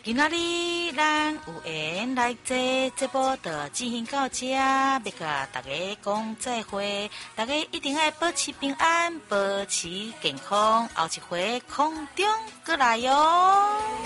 今仔日咱有缘来这节目就进行到这，要甲大家讲再会，大家一定要保持平安，保持健康，后一回空中再来哟。